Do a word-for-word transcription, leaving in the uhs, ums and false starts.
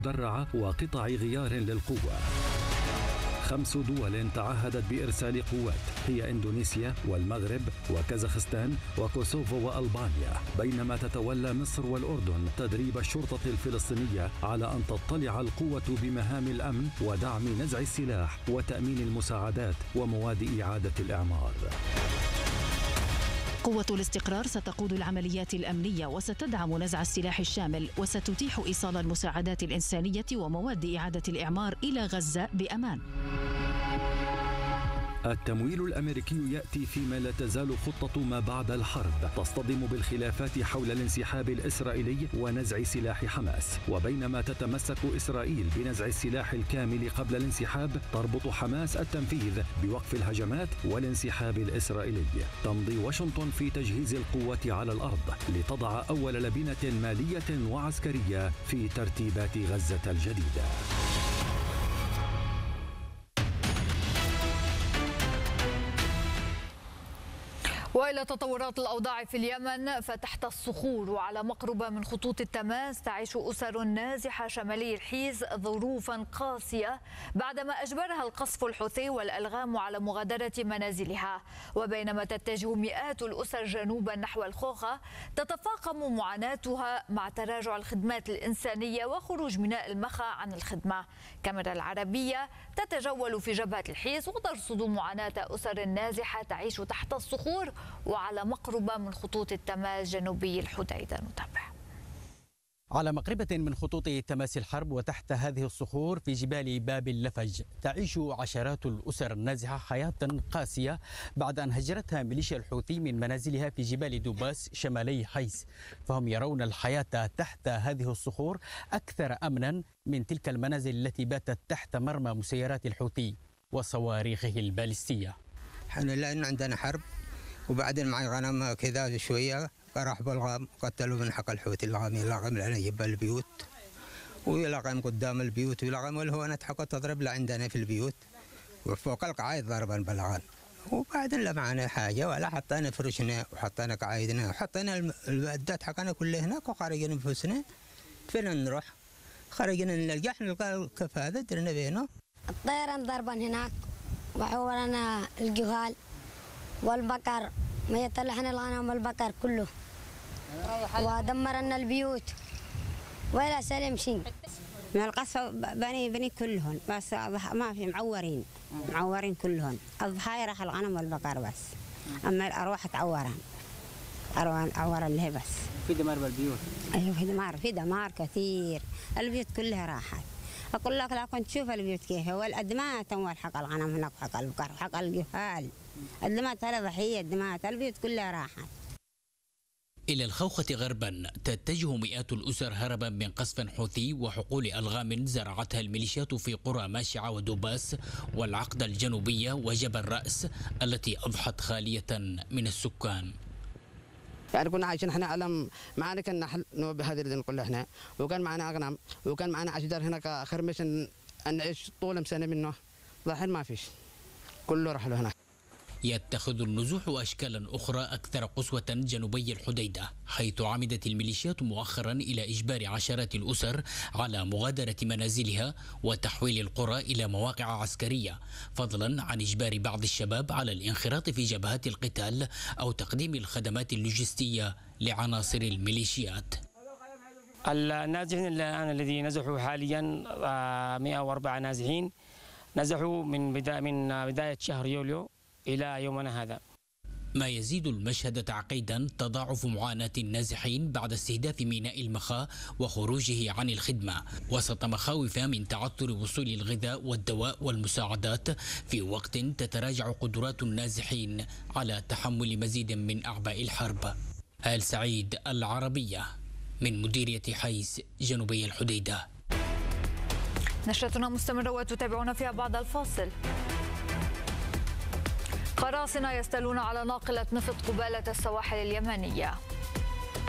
مدرعة وقطع غيار للقوة. خمس دول تعهدت بإرسال قوات هي إندونيسيا والمغرب وكازاخستان وكوسوفو وألبانيا، بينما تتولى مصر والأردن تدريب الشرطة الفلسطينية على أن تطلع القوة بمهام الأمن ودعم نزع السلاح وتأمين المساعدات ومواد إعادة الإعمار. قوة الاستقرار ستقود العمليات الأمنية وستدعم نزع السلاح الشامل وستتيح إيصال المساعدات الإنسانية ومواد إعادة الإعمار إلى غزة بأمان. التمويل الأمريكي يأتي فيما لا تزال خطة ما بعد الحرب تصطدم بالخلافات حول الانسحاب الإسرائيلي ونزع سلاح حماس، وبينما تتمسك إسرائيل بنزع السلاح الكامل قبل الانسحاب تربط حماس التنفيذ بوقف الهجمات والانسحاب الإسرائيلي. تمضي واشنطن في تجهيز القوة على الأرض لتضع أول لبنة مالية وعسكرية في ترتيبات غزة الجديدة. وإلى تطورات الأوضاع في اليمن، فتحت الصخور وعلى مقربة من خطوط التماس تعيش أسر نازحة شمالي الحيز ظروفا قاسية بعدما أجبرها القصف الحوثي والألغام على مغادرة منازلها. وبينما تتجه مئات الأسر جنوبا نحو الخوخة، تتفاقم معاناتها مع تراجع الخدمات الإنسانية وخروج ميناء المخا عن الخدمة. كاميرا العربية تتجول في جبهة الحيز وترصد معاناة أسر نازحة تعيش تحت الصخور وعلى مقربة من خطوط التماس جنوبي الحديدة. نتابع. على مقربة من خطوط تماس الحرب وتحت هذه الصخور في جبال باب اللفج تعيش عشرات الأسر النازحة حياة قاسية بعد أن هجرتها ميليشيا الحوثي من منازلها في جبال دوباس شمالي حيس، فهم يرون الحياة تحت هذه الصخور أكثر أمنا من تلك المنازل التي باتت تحت مرمى مسيرات الحوثي وصواريخه البالستية. الحمد لله إنه عندنا حرب، وبعدين معي غنم كذا شوية راح بالغام قتلوا من حق الحوثي الغام يلغم على جبال البيوت ويلغم قدام البيوت ويلغم والهوانات حقه تضرب لعندنا في البيوت وفوق القعايد ضربا بالغان. وبعدين لا معنا حاجة ولا حطينا فرشنا وحطينا قعايدنا وحطينا المعدات حقنا كلها هناك وخرجنا نفسنا فين نروح؟ خرجنا نلقى نلقى الكف هذا درنا بينه. الطيران ضربا هناك وحولنا الجهال والبقر ما يطلعنا الغنم والبقر كله ودمرنا البيوت ولا سلم شيء. من القصف بني بني كلهم بس ما في معورين معورين كلهم. الضحايا راح الغنم والبقر بس، اما الارواح تعورن اروان عورن له بس. في دمار بالبيوت؟ ايوه في دمار في دمار كثير، البيوت كلها راحت. اقول لك لا كنت تشوف البيوت كيف هو الادمات تموال حق الغنم هناك حق البقر حق الجهال. الدمات هذا ضحيه، الدمات البيوت كلها راحت. إلى الخوخة غربا تتجه مئات الأسر هربا من قصف حوثي وحقول ألغام زرعتها الميليشيات في قرى ماشعة ودوباس والعقدة الجنوبية وجبل رأس التي أضحت خالية من السكان. يعني كنا عايشين احنا علم معانا كان نحل نوبه هذه اللي نقول احنا، وكان معنا أغنام وكان معنا أشجار هناك خرمش نعيش طول سنة منه. ظاهر ما فيش، كله راح له هناك. يتخذ النزوح أشكالا أخرى أكثر قسوة جنوبي الحديدة، حيث عمدت الميليشيات مؤخرا إلى إجبار عشرات الأسر على مغادرة منازلها وتحويل القرى إلى مواقع عسكرية، فضلا عن إجبار بعض الشباب على الانخراط في جبهات القتال أو تقديم الخدمات اللوجستية لعناصر الميليشيات. النازحين الآن الذي نزحوا حاليا مئة وأربعة نازحين نزحوا من بداية من بداية شهر يوليو إلى يومنا هذا. ما يزيد المشهد تعقيدا تضاعف معاناة النازحين بعد استهداف ميناء المخا وخروجه عن الخدمة، وسط مخاوف من تعثر وصول الغذاء والدواء والمساعدات في وقت تتراجع قدرات النازحين على تحمل مزيد من أعباء الحرب. آل سعيد العربية من مديرية حيس جنوبي الحديدة. نشرتنا مستمرة وتتابعون فيها بعد الفاصل. قراصنة يستلون على ناقلة نفط قبالة السواحل اليمنية.